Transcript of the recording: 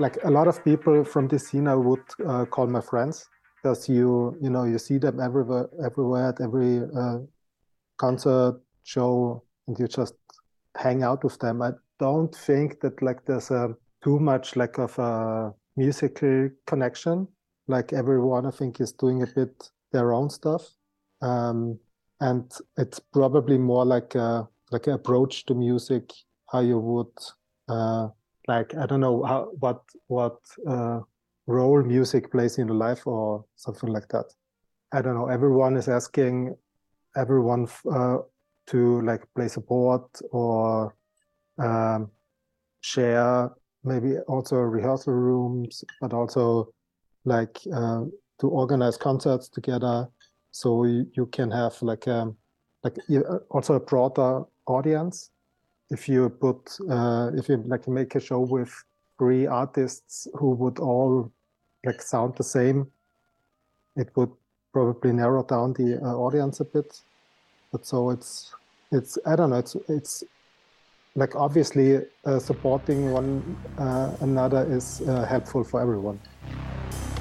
like a lot of people from this scene I would call my friends, because you see them everywhere at every concert, show, and you just hang out with them. I don't think that like there's too much like of a musical connection. Like everyone, I think, is doing a bit their own stuff, and it's probably more like an approach to music, how you would like, I don't know what role music plays in your life or something like that. I don't know. Everyone is asking everyone to like play support or um, share maybe also rehearsal rooms, but also like to organize concerts together, so you can have like also a broader audience. If you like make a show with 3 artists who would all like sound the same, it would probably narrow down the audience a bit. But so it's I don't know, it's like obviously supporting one another is helpful for everyone.